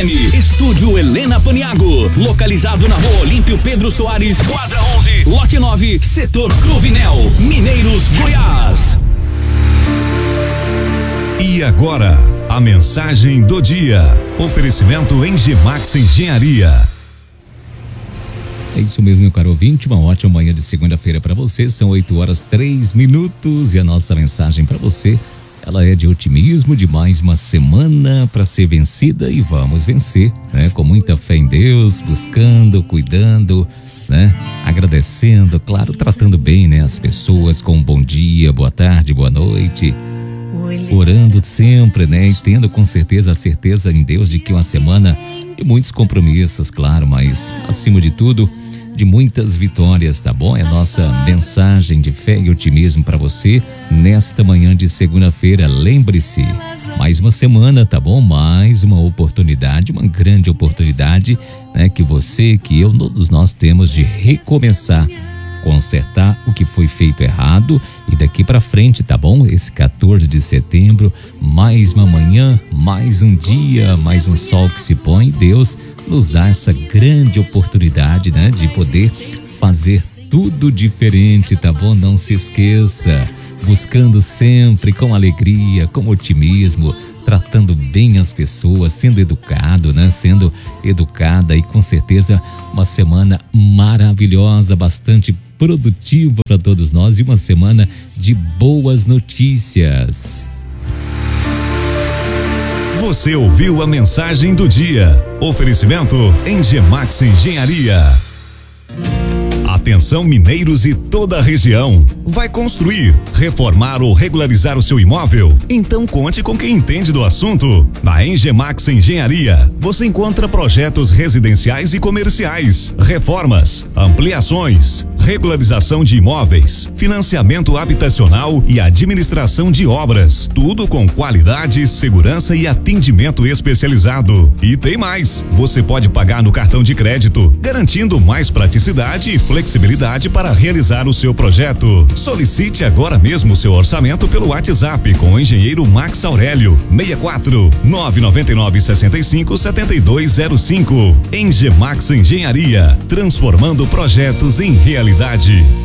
FM. Estúdio Helena Paniago. Localizado na Rua Olímpio Pedro Soares, quadra 11, lote 9, setor Cruvinel, Mineiros, Goiás. E agora, a mensagem do dia. Oferecimento Engemax Engenharia. É isso mesmo, meu caro ouvinte, uma ótima manhã de segunda-feira para você, são 8h03 e a nossa mensagem para você, ela é de otimismo, de mais uma semana para ser vencida e vamos vencer, né? Com muita fé em Deus, buscando, cuidando, né? Agradecendo, claro, tratando bem, né? As pessoas com um bom dia, boa tarde, boa noite, orando sempre, né? E tendo com certeza a certeza em Deus de que uma semana de muitos compromissos, claro, mas acima de tudo, de muitas vitórias, tá bom? É a nossa mensagem de fé e otimismo para você nesta manhã de segunda-feira. Lembre-se, mais uma semana, tá bom? Mais uma oportunidade, uma grande oportunidade, né? Que você, que eu, todos nós temos de recomeçar, consertar o que foi feito errado e daqui para frente, tá bom? Esse 14 de setembro, mais uma manhã, mais um dia, mais um sol que se põe. Deus nos dá essa grande oportunidade, né? De poder fazer tudo diferente, tá bom? Não se esqueça, buscando sempre com alegria, com otimismo, tratando bem as pessoas, sendo educado, né? Sendo educada e com certeza uma semana maravilhosa, bastante produtiva para todos nós e uma semana de boas notícias. Você ouviu a mensagem do dia. Oferecimento Engemax Engenharia. Atenção mineiros e toda a região. Vai construir, reformar ou regularizar o seu imóvel? Então conte com quem entende do assunto. Na Engemax Engenharia, você encontra projetos residenciais e comerciais, reformas, ampliações, regularização de imóveis, financiamento habitacional e administração de obras. Tudo com qualidade, segurança e atendimento especializado. E tem mais, você pode pagar no cartão de crédito, garantindo mais praticidade e flexibilidade para realizar o seu projeto. Solicite agora mesmo o seu orçamento pelo WhatsApp com o engenheiro Max Aurélio, 64 999 65 7205. Engemax Engenharia, transformando projetos em realidade.